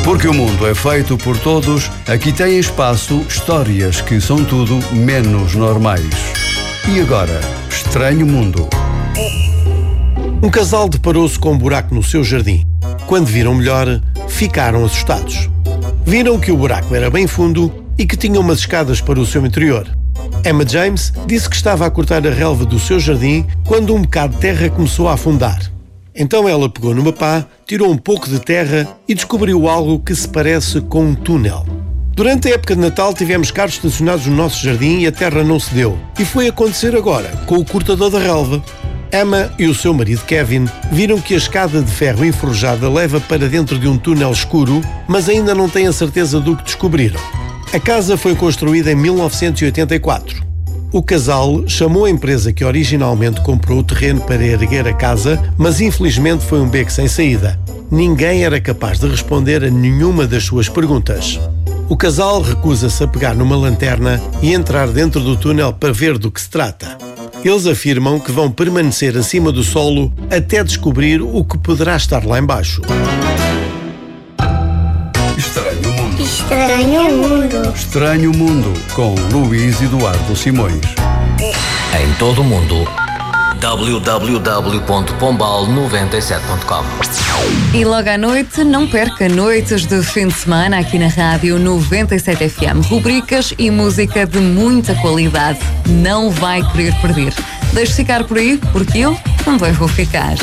Porque o mundo é feito por todos, aqui tem espaço histórias que são tudo menos normais. E agora, Estranho Mundo. Um casal deparou-se com um buraco no seu jardim. Quando viram melhor, ficaram assustados. Viram que o buraco era bem fundo e que tinha umas escadas para o seu interior. Emma James disse que estava a cortar a relva do seu jardim quando um bocado de terra começou a afundar. Então ela pegou numa pá, tirou um pouco de terra e descobriu algo que se parece com um túnel. Durante a época de Natal tivemos carros estacionados no nosso jardim e a terra não se deu. E foi acontecer agora, com o cortador da relva. Emma e o seu marido Kevin viram que a escada de ferro enferrujada leva para dentro de um túnel escuro, mas ainda não têm a certeza do que descobriram. A casa foi construída em 1984. O casal chamou a empresa que originalmente comprou o terreno para erguer a casa, mas infelizmente foi um beco sem saída. Ninguém era capaz de responder a nenhuma das suas perguntas. O casal recusa-se a pegar numa lanterna e entrar dentro do túnel para ver do que se trata. Eles afirmam que vão permanecer acima do solo até descobrir o que poderá estar lá embaixo. Estranho Mundo. Estranho Mundo. Estranho Mundo, com Luís Eduardo Simões. Em todo o mundo, www.pombal97.com. E logo à noite, não perca noites de fim de semana aqui na Rádio 97 FM. Rubricas e música de muita qualidade. Não vai querer perder. Deixe ficar por aí, porque eu também vou ficar.